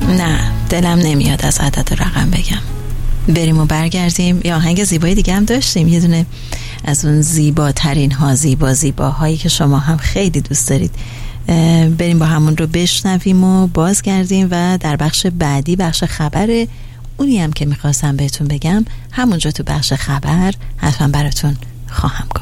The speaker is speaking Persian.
نه، دلم نمیاد از عدد رقم بگم. بریم و برگردیم. یا آهنگ زیبایی دیگه هم داشتیم، یه دونه از اون زیباترین ها، زیباهایی که شما هم خیلی دوست دارید. بریم با همون رو بشنویم و بازگردیم و در بخش بعدی، بخش خبره، اونی هم که میخواستم بهتون بگم همونجا تو بخش خبر حتما براتون خواهم گفت.